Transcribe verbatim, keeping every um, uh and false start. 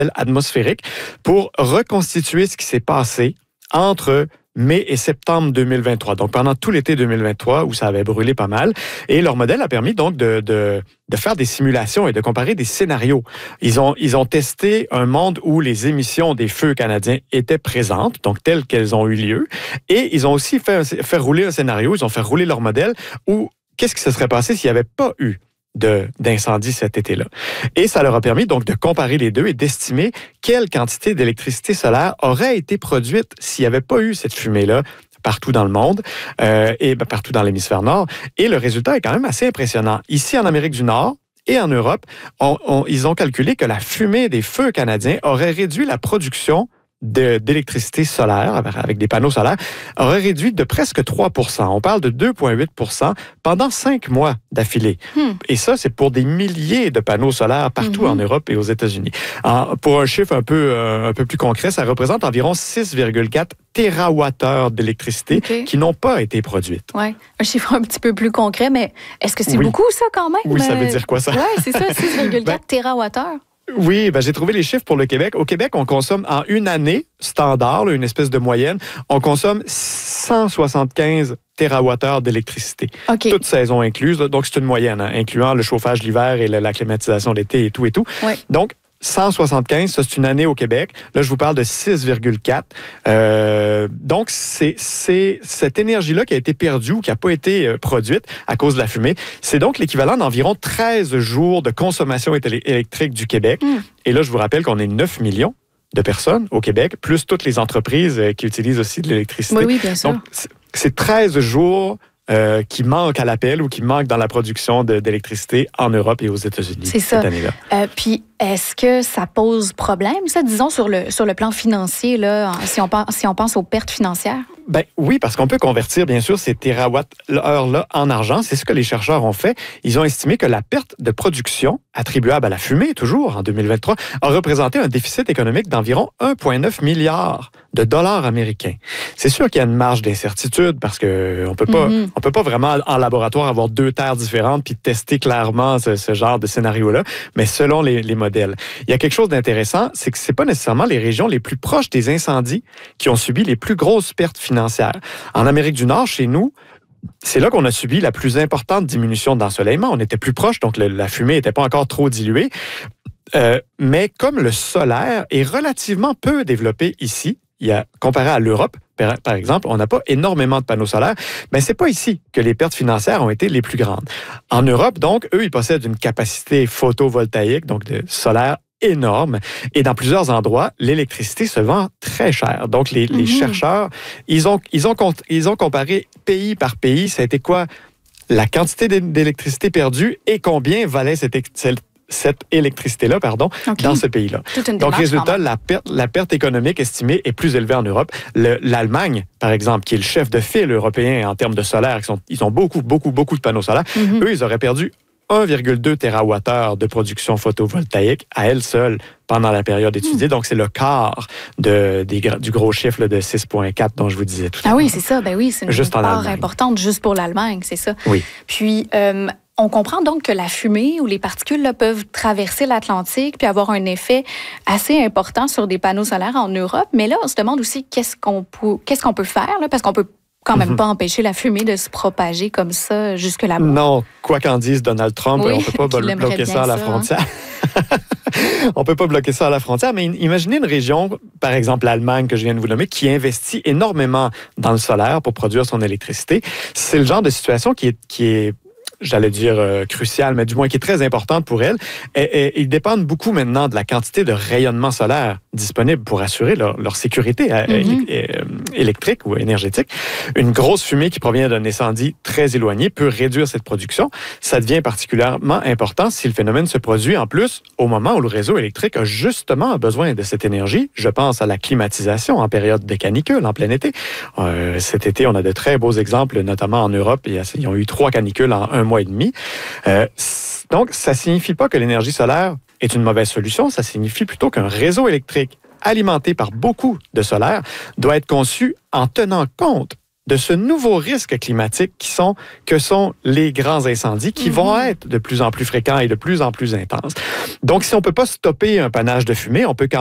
atmosphérique pour reconstituer ce qui s'est passé entre mai et septembre deux mille vingt-trois. Donc, pendant tout l'été deux mille vingt-trois, où ça avait brûlé pas mal. Et leur modèle a permis donc de, de, de faire des simulations et de comparer des scénarios. Ils ont, ils ont testé un monde où les émissions des feux canadiens étaient présentes, donc telles qu'elles ont eu lieu. Et ils ont aussi fait, fait rouler un scénario, ils ont fait rouler leur modèle où qu'est-ce qui se serait passé s'il n'y avait pas eu De, d'incendie cet été-là. Et ça leur a permis donc de comparer les deux et d'estimer quelle quantité d'électricité solaire aurait été produite s'il n'y avait pas eu cette fumée-là partout dans le monde euh, et ben, partout dans l'hémisphère nord. Et le résultat est quand même assez impressionnant. Ici, en Amérique du Nord et en Europe, on, on, ils ont calculé que la fumée des feux canadiens aurait réduit la production De, d'électricité solaire, avec des panneaux solaires, aurait réduit de presque trois pour cent. On parle de deux virgule huit pour cent pendant cinq mois d'affilée. Hmm. Et ça, c'est pour des milliers de panneaux solaires partout mm-hmm. en Europe et aux États-Unis. En, pour un chiffre un peu, euh, un peu plus concret, ça représente environ six virgule quatre térawattheures d'électricité okay. qui n'ont pas été produites. Oui, un chiffre un petit peu plus concret, mais est-ce que c'est oui. beaucoup, ça, quand même? Oui, ça veut dire quoi, ça? Oui, c'est ça, six virgule quatre ben, térawattheures. Oui, ben j'ai trouvé les chiffres pour le Québec. Au Québec, on consomme en une année standard, là, une espèce de moyenne, on consomme cent soixante-quinze térawattheures d'électricité. Okay. Toutes saisons incluses. Donc, c'est une moyenne, hein, incluant le chauffage l'hiver et la, la climatisation l'été et tout et tout. Oui. Donc, cent soixante-quinze, ça, c'est une année au Québec. Là, je vous parle de six virgule quatre. Euh, donc, c'est, c'est cette énergie-là qui a été perdue ou qui n'a pas été euh, produite à cause de la fumée. C'est donc l'équivalent d'environ treize jours de consommation électrique du Québec. Mm. Et là, je vous rappelle qu'on est neuf millions de personnes au Québec, plus toutes les entreprises euh, qui utilisent aussi de l'électricité. Oui, oui, bien sûr. Donc, c'est, c'est treize jours Euh, qui manquent à l'appel ou qui manquent dans la production de, d'électricité en Europe et aux États-Unis c'est ça. cette année-là. Euh, puis, est-ce que ça pose problème, ça, disons, sur le, sur le plan financier, là, si on, si on pense aux pertes financières? Ben oui, parce qu'on peut convertir, bien sûr, ces térawattheures-là en argent. C'est ce que les chercheurs ont fait. Ils ont estimé que la perte de production attribuable à la fumée, toujours en deux mille vingt-trois, a représenté un déficit économique d'environ un virgule neuf milliard de dollars américains. C'est sûr qu'il y a une marge d'incertitude parce qu'on peut pas, mm-hmm. on peut pas vraiment en laboratoire avoir deux terres différentes puis tester clairement ce, ce genre de scénario-là, mais selon les, les modèles. Il y a quelque chose d'intéressant, c'est que c'est pas nécessairement les régions les plus proches des incendies qui ont subi les plus grosses pertes financières. En Amérique du Nord, chez nous, c'est là qu'on a subi la plus importante diminution d'ensoleillement. On était plus proche, donc le, la fumée n'était pas encore trop diluée. Euh, mais comme le solaire est relativement peu développé ici, il y a, comparé à l'Europe, par, par exemple, on n'a pas énormément de panneaux solaires, mais c'est pas ici que les pertes financières ont été les plus grandes. En Europe, donc, eux, ils possèdent une capacité photovoltaïque, donc de solaire, énorme. Et dans plusieurs endroits, l'électricité se vend très cher. Donc, les, mm-hmm. les chercheurs, ils ont, ils, ont, ils ont comparé pays par pays. Ça a été quoi? La quantité d'électricité perdue et combien valait cette, cette cette électricité-là, pardon, okay. dans ce pays-là. Donc, résultat, la perte, la perte économique estimée est plus élevée en Europe. Le, L'Allemagne, par exemple, qui est le chef de file européen en termes de solaire, ils, sont, ils ont beaucoup, beaucoup, beaucoup de panneaux solaires, mm-hmm. eux, ils auraient perdu un virgule deux térawattheures de production photovoltaïque à elle seule pendant la période étudiée. Mm. Donc, c'est le quart de, des, du gros chiffre là, de six virgule quatre dont je vous disais tout à l'heure. Ah oui, c'est ça. Ben oui, c'est une juste part importante juste pour l'Allemagne, c'est ça. Oui. Puis, euh, on comprend donc que la fumée ou les particules là, peuvent traverser l'Atlantique puis avoir un effet assez important sur des panneaux solaires en Europe. Mais là, on se demande aussi qu'est-ce qu'on peut, qu'est-ce qu'on peut faire, là, parce qu'on peut quand même mm-hmm. pas empêcher la fumée de se propager comme ça jusque là-bas. Non, quoi qu'en dise Donald Trump, oui, on peut pas bloquer ça à la ça, frontière. Hein? On peut pas bloquer ça à la frontière, mais imaginez une région, par exemple l'Allemagne que je viens de vous nommer, qui investit énormément dans le solaire pour produire son électricité. C'est le genre de situation qui est, qui est j'allais dire euh, cruciale, mais du moins qui est très importante pour elle. Et, et, ils dépendent beaucoup maintenant de la quantité de rayonnement solaire disponible pour assurer leur, leur sécurité mm-hmm. é- électrique ou énergétique. Une grosse fumée qui provient d'un incendie très éloigné peut réduire cette production. Ça devient particulièrement important si le phénomène se produit en plus au moment où le réseau électrique a justement besoin de cette énergie. Je pense à la climatisation en période de canicule, en plein été. Euh, cet été, on a de très beaux exemples, notamment en Europe. Ils ont eu trois canicules en un mois et demi. Euh, donc, ça ne signifie pas que l'énergie solaire est une mauvaise solution. Ça signifie plutôt qu'un réseau électrique alimenté par beaucoup de solaire doit être conçu en tenant compte de ce nouveau risque climatique qui sont, que sont les grands incendies qui mm-hmm. vont être de plus en plus fréquents et de plus en plus intenses. Donc, si on ne peut pas stopper un panache de fumée, on peut quand